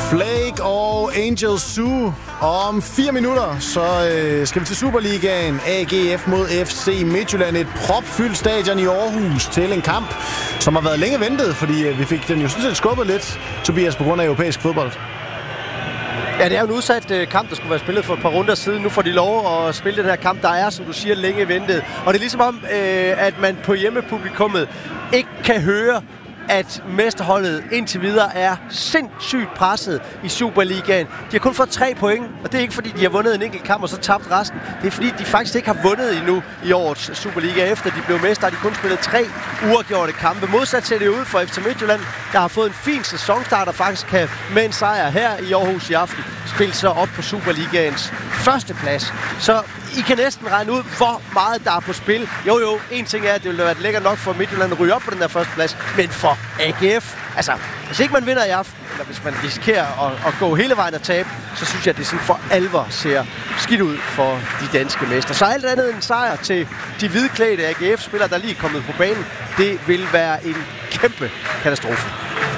Flake og Angel Zoo. Om 4 minutter, så skal vi til Superligaen. AGF mod FC Midtjylland. Et propfyldt stadion i Aarhus til en kamp, som har været længe ventet, fordi vi fik den jo sådan set skubbet lidt, Tobias, på grund af europæisk fodbold. Ja, det er jo en udsat kamp, der skulle være spillet for et par runder siden. Nu får de lov at spille den her kamp, der er, som du siger, længe ventet. Og det er ligesom om, at man på hjemmepublikummet ikke kan høre, at mesterholdet indtil videre er sindssygt presset i Superligaen. De har kun fået 3 point, og det er ikke fordi, de har vundet en enkelt kamp og så tabt resten. Det er fordi, de faktisk ikke har vundet endnu i årets Superliga. Efter de blev mestre, har de kun spillet 3 uafgjorte kampe. Modsat ser det ud for FC Midtjylland, der har fået en fin sæsonstart og faktisk kan med en sejr her i Aarhus i aften spille sig op på Superligaens første plads. Så I kan næsten regne ud, hvor meget der er på spil. Jo, en ting er, at det ville være lækkert nok for Midtjylland at ryge op på den der første plads, men for AGF, altså, hvis ikke man vinder i aften, eller hvis man risikerer at gå hele vejen og tabe, så synes jeg, at det sådan for alvor ser skidt ud for de danske mestre. Så alt andet end sejr til de hvidklædte AGF-spillere, der lige er kommet på banen, det vil være en kæmpe katastrofe.